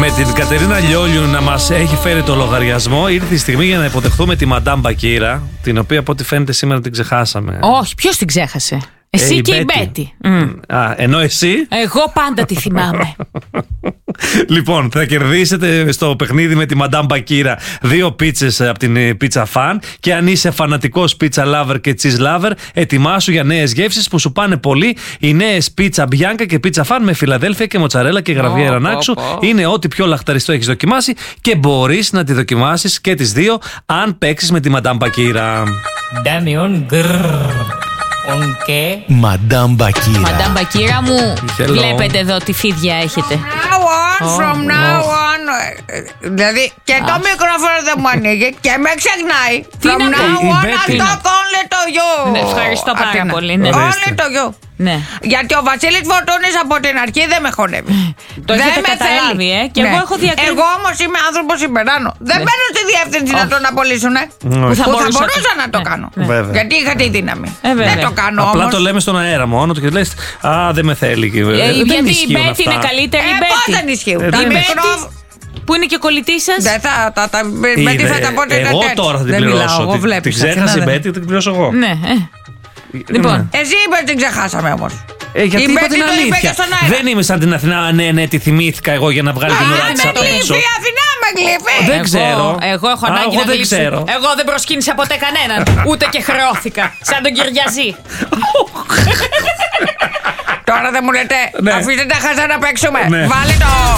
με την Κατερίνα Λιόλιου να μας έχει φέρει το λογαριασμό, ήρθε η στιγμή για να υποδεχθούμε τη Μαντάμ Μπακύρα, την οποία από ό,τι φαίνεται σήμερα την ξεχάσαμε. Όχι, ποιος την ξέχασε? Εσύ και η Μπέτη. Ενώ εσύ? Εγώ πάντα τη θυμάμαι. Λοιπόν, θα κερδίσετε στο παιχνίδι με τη Μαντάμ Μπακύρα 2 πίτσες από την Pizza Fan. Και αν είσαι φανατικός pizza lover και cheese lover, ετοιμάσου για νέες γεύσεις που σου πάνε πολύ. Οι νέες Pizza Bianca και Pizza Fan με Φιλαδέλφια και μοτσαρέλα και γραβιέρα ανάξου είναι ό,τι πιο λαχταριστό έχεις δοκιμάσει και μπορείς να τη δοκιμάσεις και τις δύο αν παίξεις με τη Μαντάμ Μπακύρα. Damion και Μαντάμ Μπακύρα. Μαντάμ Μπακύρα μου, Hello. βλέπετε εδώ τι φίδια έχετε. From now on. Δηλαδή και το μικρόφωνο δεν μου ανοίγει και με ξεχνάει. From να πω, now η on Μπέτη. I talk only to you. Ναι, ευχαριστώ πάρα Αθήνα. πολύ, ναι. Only to you. Ναι. Γιατί ο Βασίλης Φορτούνης από την αρχή δεν με χωνεύει. Το Δεν έχετε με καταλάβει, θέλει. και εγώ έχω διακρίνει. Εγώ όμως είμαι άνθρωπος υπεράνω. Δεν μπαίνω στη διεύθυνση να τον απολύσουνε. Που θα Που θα μπορούσα μπορούσα να το ναι, κάνω. ναι. Βέβαια. Γιατί είχα τη δύναμη. βέβαια. Δεν το κάνω Απλά όμως. το λέμε στον αέρα μόνο του και λες «Α, δεν με θέλει». Γιατί η ισχύουν Μπέτη αυτά. είναι καλύτερη. Η Πώς Μπέτη. δεν ισχύουν. δεν Τα Η μικρό... Μπέτη που είναι και κολλητή σας. Δεν θα με τι θα τα πω τέτοια. Εγώ τώρα θα την Δεν μιλάω, πληρώσω. εγώ βλέπεις, Την ξέχασε η Αθήνα, Μπέτη, την πληρώσω εγώ. Ναι. Λοιπόν. Εσύ είπες την ξεχάσαμε όμως. Γιατί Η είπα Μπέτη την το είπε και αλήθεια. στον αέρα. Δεν είμαι σαν την Αθηνά. Ναι, τη θυμήθηκα εγώ για να βγάλει την ουρά της με απ' έξω. γλύφει, Αθηνά με γλύφει. Δεν ξέρω. Εγώ έχω ανάγκη εγώ να δεν γλύψω. ξέρω. Εγώ δεν προσκύνησα ποτέ κανέναν. Ούτε και χρεώθηκα. Σαν τον Κυριαζή. Τώρα δεν μου λέτε, Ναι. αφήστε τα χαζά να παίξουμε. Ναι. Βάλε το.